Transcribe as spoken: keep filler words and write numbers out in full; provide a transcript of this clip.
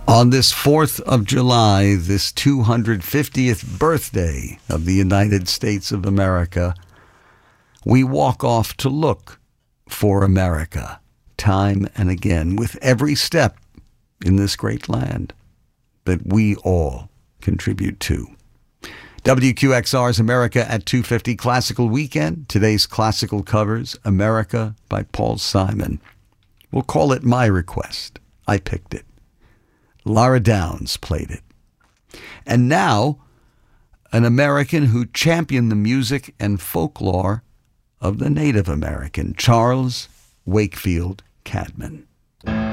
On this fourth of July, this two hundred fiftieth birthday of the United States of America, we walk off to look for America time and again with every step in this great land that we all contribute to. W Q X R's America at two fifty Classical Weekend. Today's classical covers, America by Paul Simon. We'll call it My Request. I picked it. Laura Downs played it. And now, an American who championed the music and folklore of the Native American, Charles Wakefield Cadman.